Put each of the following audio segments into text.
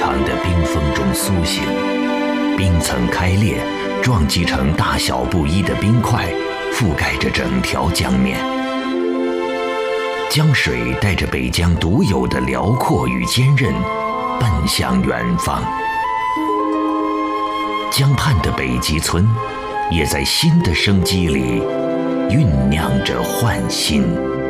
长的冰封中苏醒，冰层开裂，撞击成大小不一的冰块，覆盖着整条江面。江水带着北疆独有的辽阔与坚韧，奔向远方。江畔的北极村，也在新的生机里酝酿着焕新。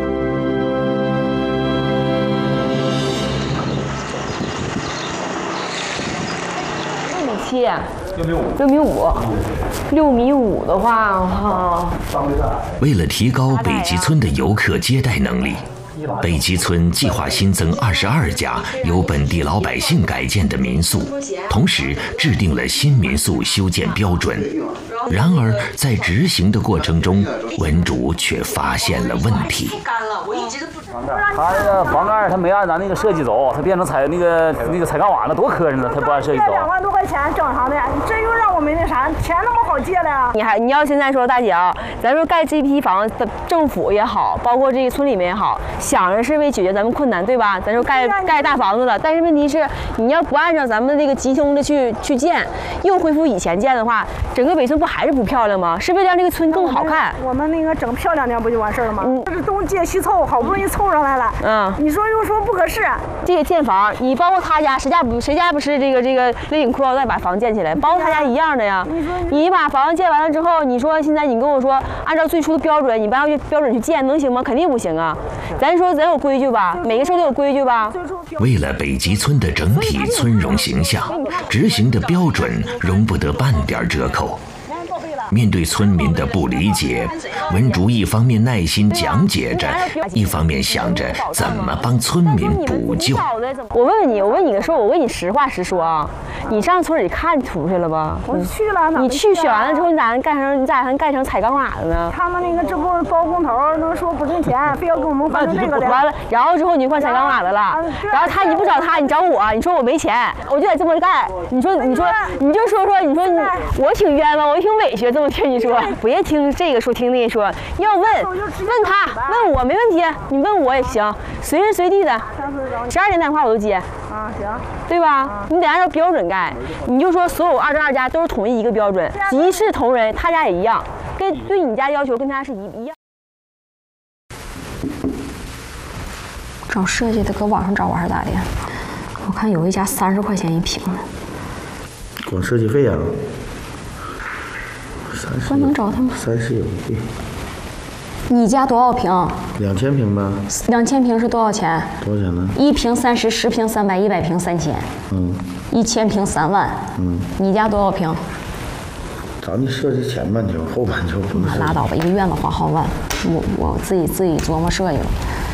6.5米的话， 为了提高北极村的游客接待能力，北极村计划新增22家由本地老百姓改建的民宿，同时制定了新民宿修建标准。然而，在执行的过程中，文主却发现了问题。 他那个房盖，他没按咱那个设计走，他变成彩钢瓦了，多磕碜呢！他不按设计走。 2万多块钱正常的，这又让我们那啥，钱那么好借的呀？ 你要现在说大姐啊，咱说盖这批房，政府也好，包括这个村里面也好，想着是为解决咱们困难，对吧？咱说盖大房子了，但是问题是，你要不按照咱们这个集中的去建，又恢复以前建的话，整个北村不还是不漂亮吗？是为了让这个村更好看。 我们那个整漂亮点不就完事儿了吗？这是东借西凑，好不容易凑上来了。你说又说不合适。 这个建房，你包括他家，谁家不是这个勒紧裤腰带把房建起来，包括他家一样的呀。你把房建完了之后，你说现在你跟我说按照最初的标准，你不按照标准去建，能行吗？肯定不行啊。咱有规矩吧，每个事都有规矩吧。 为了北极村的整体村容形象，执行的标准容不得半点折扣。面对村民的不理解，文竹一方面耐心讲解着，一方面想着怎么帮村民补救。 我问你个事，我问你实话实说啊，你上村里看出去了吧？ 我去了， 你去选完了之后，你咋还盖成彩钢瓦的呢？ 他们那个这不包工头能说不挣钱，非要跟我们换成这个的。 完了，然后之后你就换彩钢瓦的了，然后你不找他，你找我，你说我没钱，我就得这么盖。你就说我挺冤枉，我挺委屈。这么劝你说，别听这个说，听那个说，要问他，问我没问题，你问我也行，随时随地的，12点打电话我都接。 行， 对吧？你得按照标准盖，你就说所有22家都是统一一个标准，一视同仁，他家也一样，对你家要求跟他是一样。 找设计的搁网上找还是咋的？我看有一家30块钱一平的。 光设计费啊？ 我能找他吗 ？30有一。 你家多少平 ？2000平吧。 2000平是多少钱？ 多少钱呢 ？1平30，10平300，100平3000。1000平3万。你家多少平？ 咱就设计前半球，后半球不能。 拉倒吧，一个院子花好万，我自己琢磨设计了。